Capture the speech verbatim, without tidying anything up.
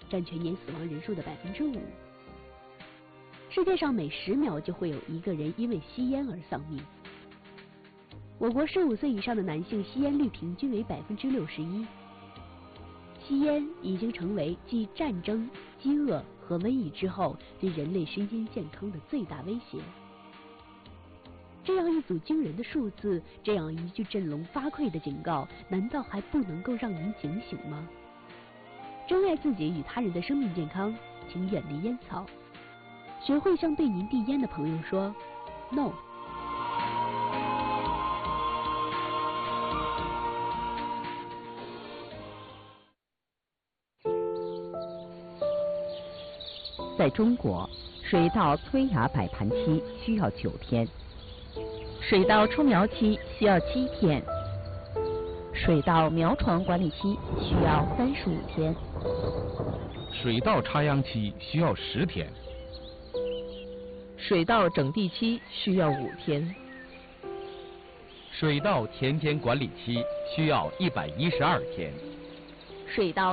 占全年死亡人数的百分之五。世界上每十秒就会有一个人因为吸烟而丧命。我国十五岁以上的男性吸烟率平均为百分之六十一。吸烟已经成为继战争、饥饿和瘟疫之后对人类身心健康的最大威胁。这样一组惊人的数字，这样一句振聋发聩的警告，难道还不能够让您警醒吗？珍爱自己与他人的生命健康，请远离烟草。学会向对您递烟的朋友说 “no”。 在中国，水稻催芽摆盘期需要九天，水稻出苗期需要七天，水稻苗床管理期需要三十五天， 水稻插秧期需要十天， 水稻整地期需要五天， 水稻田间管理期需要一百一十二天， 水稻